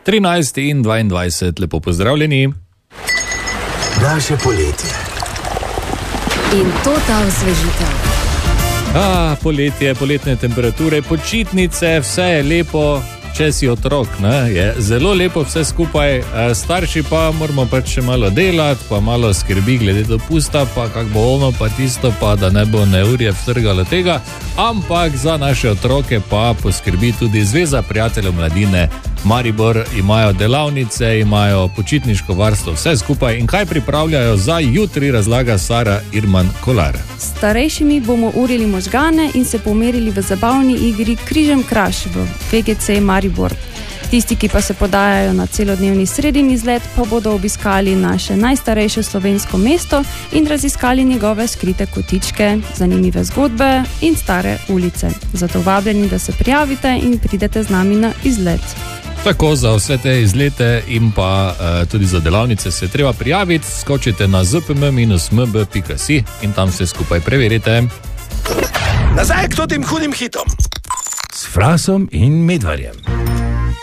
13. in 22. Lepo pozdravljeni. Naše poletje. In to ta osvežitev. Poletje, poletne temperature, počitnice, vse je lepo, če si otrok, ne? Je zelo lepo vse skupaj, starši pa moramo pač še malo delati, pa malo skrbi glede dopusta, pa kak bo ono, pa tisto, pa da ne bo neurje vtrgalo tega, ampak za naše otroke pa poskrbi tudi Zveza prijateljev mladine Maribor. Imajo delavnice, imajo počitniško varstvo, vse skupaj. In kaj pripravljajo za jutri, razlaga Sara Irman Kolar. Starejšimi bomo urili možgane in se pomerili v zabavni igri Križem kraš v VGC Maribor. Tisti, ki pa se podajajo na celodnevni sredin izlet, pa bodo obiskali naše najstarejše slovensko mesto in raziskali njegove skrite kotičke, zanimive zgodbe in stare ulice. Zato vabljeni, da se prijavite in pridete z nami na izlet. Tako, za vse te izlete in pa tudi za delavnice se treba prijaviti, skočite na zpm-mb.si in tam se skupaj preverite. Nazaj k tem hudim hitom. S Frasom in Medvarjem.